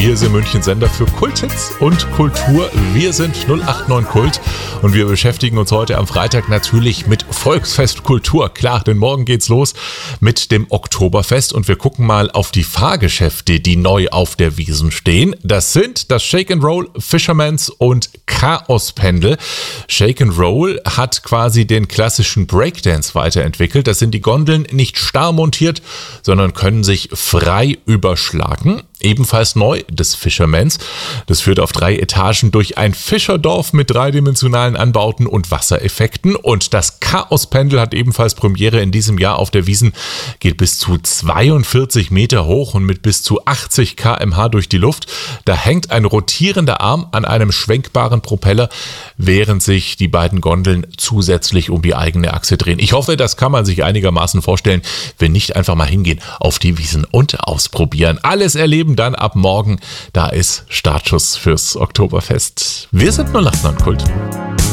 Hier ist in München Sender für Kulthits und Kultur. Wir sind 089 Kult und wir beschäftigen uns heute am Freitag natürlich mit Volksfestkultur. Klar, denn morgen geht's los mit dem Oktoberfest und wir gucken mal auf die Fahrgeschäfte, die neu auf der Wiesn stehen. Das sind das Shake and Roll, Fisherman's und Chaospendel. Shake and Roll hat quasi den klassischen Breakdance weiterentwickelt. Das sind die Gondeln nicht starr montiert, sondern können sich frei überschlagen. Ebenfalls neu des Fisherman's. Das führt auf 3 Etagen durch ein Fischerdorf mit dreidimensionalen Anbauten und Wassereffekten. Und das Chaospendel hat ebenfalls Premiere in diesem Jahr auf der Wiesn. Geht bis zu 42 Meter hoch und mit bis zu 80 km/h durch die Luft. Da hängt ein rotierender Arm an einem schwenkbaren Propeller, während sich die beiden Gondeln zusätzlich um die eigene Achse drehen. Ich hoffe, das kann man sich einigermaßen vorstellen. Wenn nicht, einfach mal hingehen auf die Wiesn und ausprobieren. Alles erleben dann ab morgen. Da ist Startschuss fürs Oktoberfest. Wir sind 089 Kult.